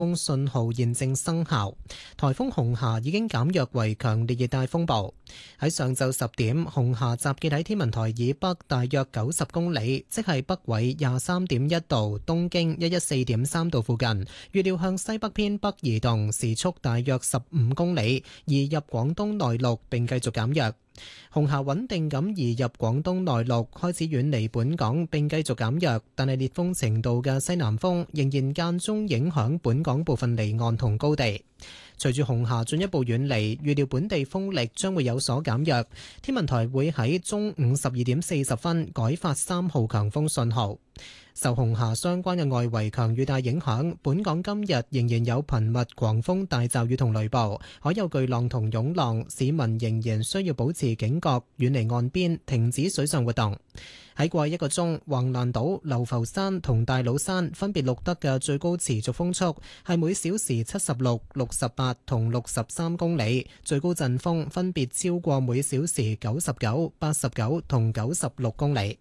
風信號現正生效，颱風紅霞已經減弱為強烈熱帶風暴。喺上晝10點，紅霞集結喺天文台以北大約90公里，即係北緯23.1度、東經114.3度附近。預料向西北偏北移動，時速大約15公里，移入廣東內陸並繼續減弱。紅霞穩定咁移入廣東內陸，開始遠離本港並繼續減弱，但係烈風程度嘅西南風仍然間中影響本港部分離岸同高地。隨住紅霞進一步遠離，預料本地風力將會有所減弱。天文台會喺中午12點40分改發3號強風信號。受紅霞相關嘅外圍強雨帶影響，本港今日仍然有頻密狂風大驟雨同雷暴，海有巨浪同湧浪，市民仍然需要保持警覺，遠離岸邊，停止水上活動。喺過去1個鐘，橫瀾島、流浮山同大老山分別錄得嘅最高持續風速係每小時76、68同63公里，最高陣風分別超過每小時99、89同96公里。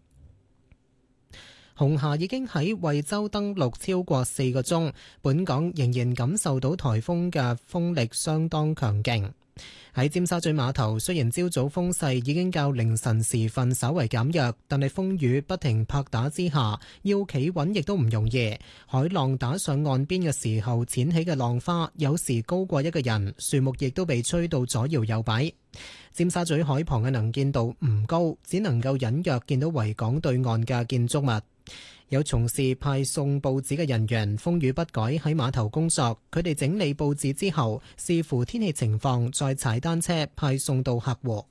紅霞已經喺惠州登陸超過4個鐘，本港仍然感受到颱風嘅風力相當強勁。喺尖沙咀碼頭，雖然朝早風勢已經較凌晨時分稍為減弱，但係風雨不停拍打之下，要企穩亦都唔容易。海浪打上岸邊嘅時候，濺起嘅浪花有時高過一個人，樹木亦都被吹到左搖右擺。尖沙咀海旁嘅能見度唔高，只能夠隱約見到維港對岸嘅建築物。有從事派送報紙嘅人員，風雨不改喺碼頭工作。佢哋整理報紙之後，視乎天氣情況，再踩單車派送到客戶。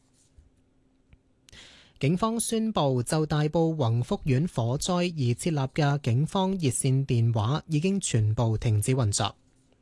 警方宣布，就大埔宏福苑火災而設立嘅警方熱線電話已經全部停止運作。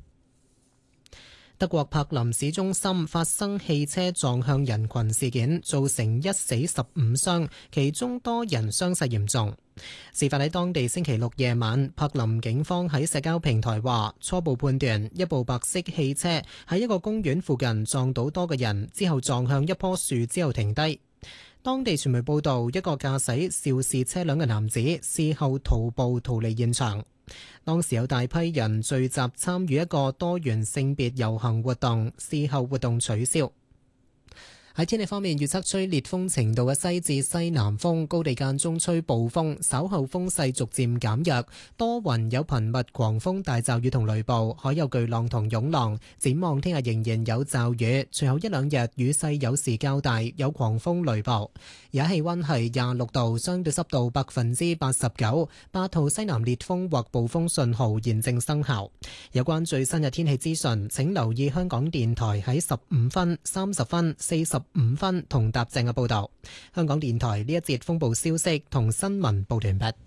德國柏林市中心發生汽車撞向人群事件，造成1死15傷，其中多人傷勢嚴重。事發喺當地星期六夜晚，柏林警方喺社交平台話，初步判斷一部白色汽車喺一個公園附近撞到多個人，之後撞向一棵樹之後停低。當地傳媒報道，一個駕駛肇事車輛嘅男子事後徒步逃離現場。當時有大批人聚集參與一個多元性別遊行活動，事後活動取消。喺天氣方面，預測吹烈風程度嘅西至西南風，高地間中吹暴風，稍後風勢逐漸減弱，多雲有頻密狂風大驟雨同雷暴，海有巨浪同湧浪。展望聽日仍然有驟雨，隨後1-2日雨勢有時較大，有狂風雷暴。而家氣溫係26度，相對濕度89%。8號西南烈風或暴風信號現正生效。有關最新嘅天氣資訊，請留意香港電台喺15分、30分、45分同踏正嘅報道。香港電台呢一節風暴消息同新聞報完畢。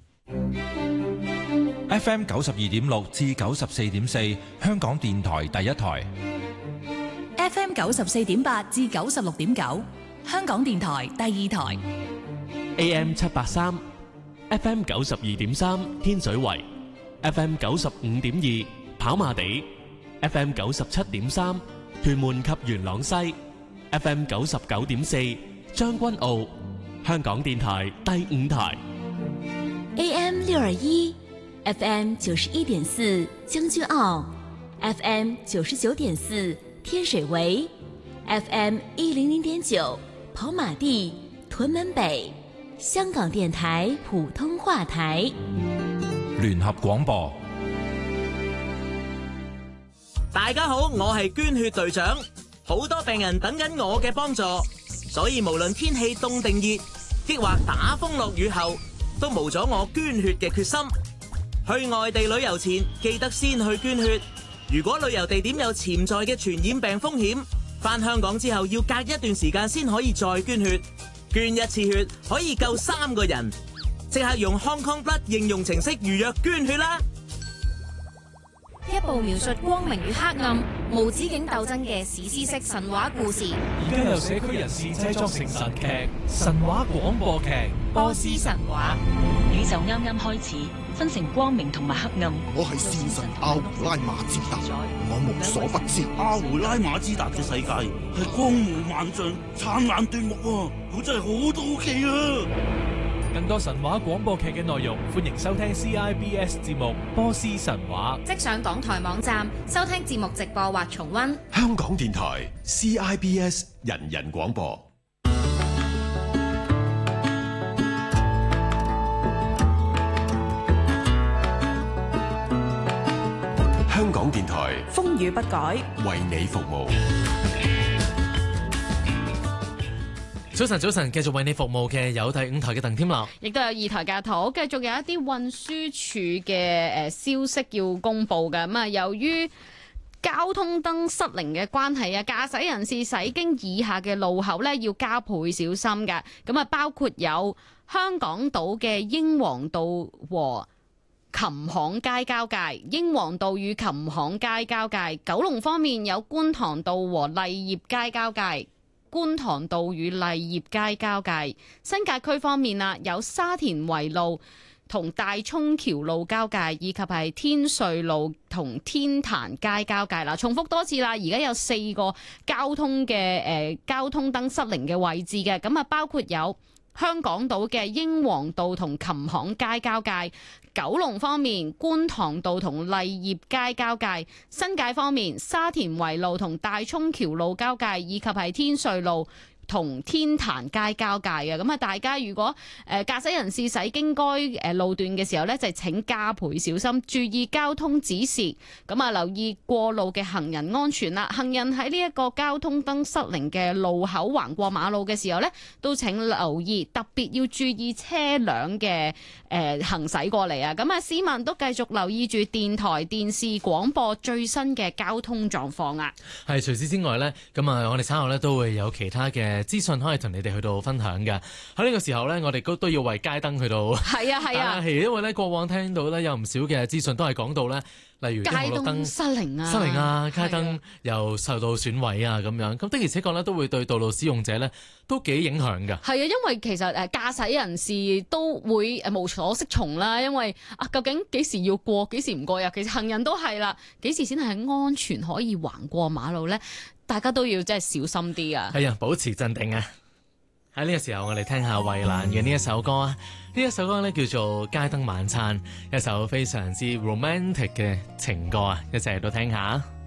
FM 92.6至94.4，香港電台第一台。 FM 94.8至96.9，香港電台第二台。 AM 783 FM 92.3，天水圍 FM 95.2，跑馬地 FM 97.3，屯門及元朗西FM 99.4，將軍澳，香港電台第五台。 AM 621 FM 91.4，將軍澳 FM 99.4，天水圍 FM 100.9，跑馬地，屯門北，香港電台普通話台。 聯合廣播。 大家好，我係捐血隊長。好多病人等緊我嘅幫助，所以無論天氣凍定熱，抑或打風落雨後，都無阻我捐血嘅決心。去外地旅遊前，記得先去捐血。如果旅遊地點有潛在嘅傳染病風險，返香港之後要隔一段時間先可以再捐血。捐一次血可以救3個人，即刻用 Hong Kong Blood 應用程式預約捐血啦！ 一部描述光明與黑暗、無止境鬥爭嘅史詩式神話故事。 而家由社區人士製作成神劇、神話廣播劇《 波斯神話》。 宇宙啱啱開始，分成光明同埋黑暗。 我係戰神阿胡拉馬茲達，我無所不知。 阿胡拉馬茲達嘅世界係光芒萬丈、燦爛奪目，我真係好好奇啊！ 更多神話廣播劇嘅內容，歡迎收聽 CIBS 節目《波斯神話》。 即上港台網站收聽節目直播或重溫。 香港電台 CIBS 人人廣播。香港電台風雨不改， 為你服務。 早晨，繼續為你服務嘅有第5台嘅鄧添樂， 亦都有2台嘅圖，繼續有一啲運輸署嘅消息要公布嘅。咁啊，由於交通燈失靈嘅關係啊，駕駛人士駛經以下嘅路口呢，要加倍小心嘅。咁啊，包括有香港島嘅英皇道和琴行街交界，英皇道與琴行街交界；九龍方面有觀塘道和勵業街交界，觀塘道與勵業街交界。新界區方面啊，有沙田圍路同大涌橋路交界，以及係天瑞路同天壇街交界啦。重複多次啦，而家有4個交通燈失靈嘅位置嘅，咁啊包括有香港島嘅英皇道同琴行街交界，九龍方面觀塘道同勵業街交界，新界方面沙田圍路同大涌橋路交界，以及係天瑞路同天壇街交界嘅。咁啊，大家如果駕駛人士駛經該路段嘅時候呢，就請加倍小心，注意交通指示。咁啊，留意過路嘅行人安全啦。行人喺呢一個交通燈失靈嘅路口橫過馬路嘅時候呢，都請留意，特別要注意車輛嘅行駛過嚟啊。咁啊，市民都繼續留意住電台、電視、廣播最新嘅交通狀況啊。 係，除此之外呢，咁啊，我哋稍後呢都會有其他嘅資訊可以同你哋去到分享嘅。喺呢個時候呢，我哋都要為街燈去到係啊， 因為呢過往聽到呢有唔少嘅資訊都係講到呢，例如街燈失靈啊，街燈又受到損毀啊咁樣。咁的而且確呢都會對道路使用者呢都幾影響㗎。 係啊，因為其實駕駛人士都會無所適從啦，因為究竟幾時要過，幾時唔過，尤其是行人都係啦，幾時先係安全可以橫過馬路呢？大家都要真係小心啲啊！ 係啊，保持鎮定啊！喺呢個時候，我哋聽下衛蘭嘅呢一首歌啊！呢一首歌呢叫做《街燈晚餐》，一首非常之 romantic 嘅情歌啊！一齊嚟到聽下。